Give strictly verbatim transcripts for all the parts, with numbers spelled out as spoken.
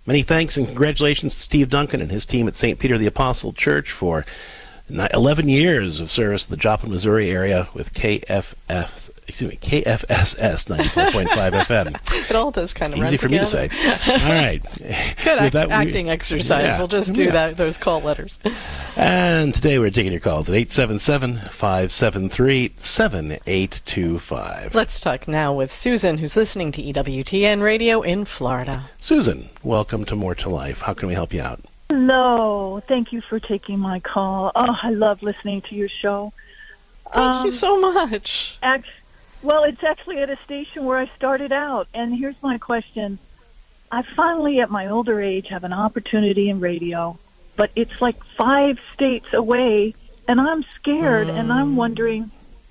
Many thanks and congratulations to Steve Duncan and his team at Saint Peter the Apostle Church for eleven years of service in the Joplin, Missouri area with K F S, excuse me, K F S S ninety-four point five F M. It all does kind of easy run for together. me to say. All right. Good act- that, acting we, exercise. Yeah, we'll just do yeah. that. Those call letters. And today we're taking your calls at eight seven seven, five seven three, seven eight two five. Let's talk now with Susan, who's listening to E W T N Radio in Florida. Susan, welcome to More to Life. How can we help you out? Hello. Thank you for taking my call. Oh, I love listening to your show. Thank um, you so much. Act- well, it's actually at a station where I started out, and here's my question. I finally, at my older age, have an opportunity in radio, but it's like five states away, and I'm scared, mm. and I'm wondering,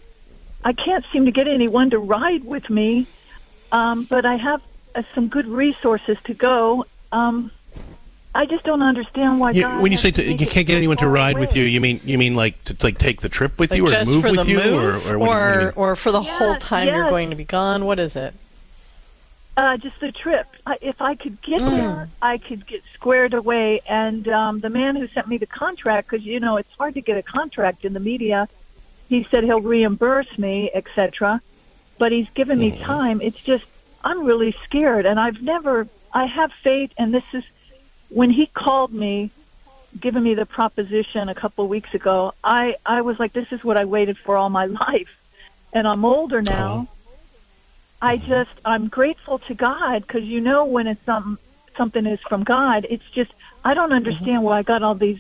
I can't seem to get anyone to ride with me, um, but I have uh, some good resources to go. Um I just don't understand why. You, God when you say to to, you can't get anyone to ride with you, you mean you mean like to like take the trip with like you, or just move for with the you, move, or or, what or, do you, what do you mean? or for the yes, whole time yes. you're going to be gone? What is it? Uh, just the trip. I, if I could get Mm. there, I could get squared away. And um, the man who sent me the contract, because you know it's hard to get a contract in the media, he said he'll reimburse me, et cetera. But he's given me Mm. time. It's just I'm really scared, and I've never. I have faith, and this is. When he called me, giving me the proposition a couple of weeks ago, I, I was like, this is what I waited for all my life. And I'm older now. Oh. I just, I'm grateful to God because, you know, when it's something, something is from God, it's just, I don't understand mm-hmm. why I got all these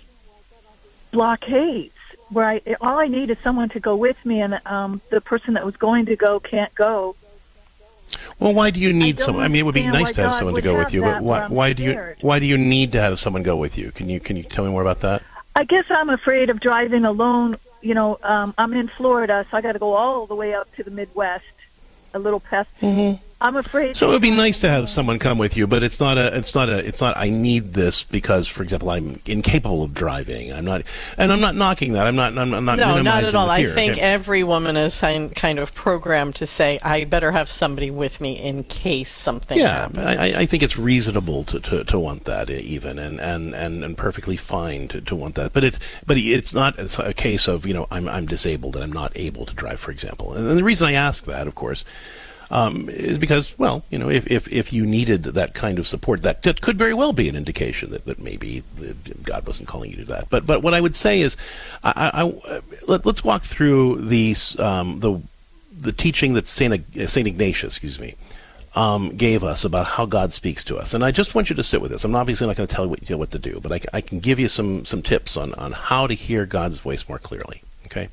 blockades where I, all I need is someone to go with me, and um, the person that was going to go can't go. Well, why do you need I someone? I mean, it would be nice to have God someone to would go have with you, that, but why, but why do you scared. why do you need to have someone go with you? Can you can you tell me more about that? I guess I'm afraid of driving alone. You know, um, I'm in Florida, so I got to go all the way up to the Midwest, a little past. Mm-hmm. I'm afraid. So it would be nice to have someone come with you, but it's not a, it's not a, it's not. I need this because, for example, I'm incapable of driving. I'm not, and I'm not knocking that. I'm not. I'm not. No, not minimizing at all. the I fear. think Okay. every woman is kind of programmed to say, "I better have somebody with me in case something yeah, happens." I, I think it's reasonable to, to, to want that, even, and, and, and, and perfectly fine to, to want that. But it's but it's not it's a case of you know I'm I'm disabled and I'm not able to drive, for example. And the reason I ask that, of course. Um, is because, well, you know, if, if, if you needed that kind of support, that, that could very well be an indication that, that maybe the, God wasn't calling you to that. But but what I would say is, I, I, let, let's walk through these um, the the teaching that Saint Saint Ignatius, excuse me, um, gave us about how God speaks to us. And I just want you to sit with this. I'm obviously not going to tell you what, you know, what to do, but I, I can give you some some tips on on how to hear God's voice more clearly. Okay,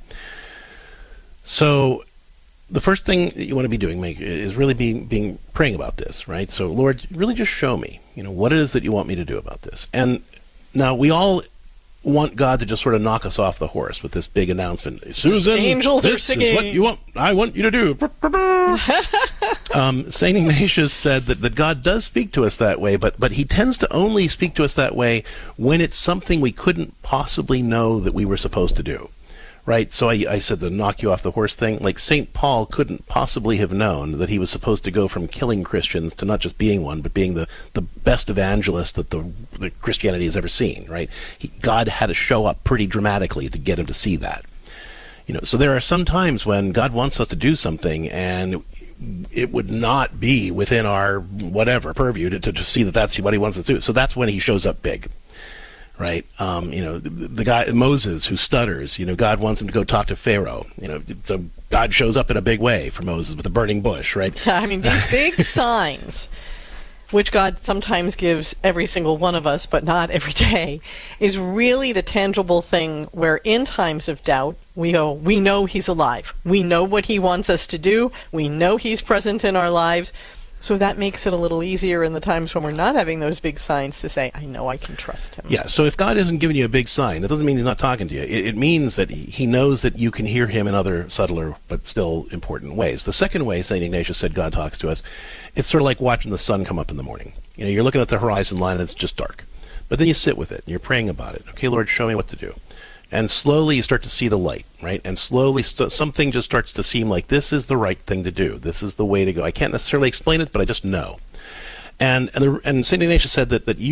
so. The first thing that you want to be doing make, is really being, being praying about this, right? So, Lord, really just show me, you know, what it is that you want me to do about this. And now we all want God to just sort of knock us off the horse with this big announcement. Susan, angels this are singing. is what you want. I want you to do. um, Saint Ignatius said that, that God does speak to us that way, but but he tends to only speak to us that way when it's something we couldn't possibly know that we were supposed to do. Right, so I, I said the knock you off the horse thing. Like Saint Paul couldn't possibly have known that he was supposed to go from killing Christians to not just being one, but being the, the best evangelist that the, the Christianity has ever seen. Right, he, God had to show up pretty dramatically to get him to see that. You know, so there are some times when God wants us to do something, and it would not be within our whatever purview to, to, to see that that's what He wants us to do. So that's when He shows up big. Right, um, you know, the, the guy Moses who stutters. You know, God wants him to go talk to Pharaoh. You know, so God shows up in a big way for Moses with a burning bush. Right. I mean, these big signs, which God sometimes gives every single one of us, but not every day, is really the tangible thing where, in times of doubt, we go, we know He's alive. We know what He wants us to do. We know He's present in our lives. So that makes it a little easier in the times when we're not having those big signs to say, I know I can trust Him. Yeah, so if God isn't giving you a big sign, that doesn't mean He's not talking to you. It, it means that He knows that you can hear Him in other subtler but still important ways. The second way Saint Ignatius said God talks to us, it's sort of like watching the sun come up in the morning. You know, you're looking at the horizon line and it's just dark. But then you sit with it and you're praying about it. Okay, Lord, show me what to do. And slowly you start to see the light, right? And slowly st- something just starts to seem like this is the right thing to do. This is the way to go. I can't necessarily explain it, but I just know. And and, the, and Saint Ignatius said that, that you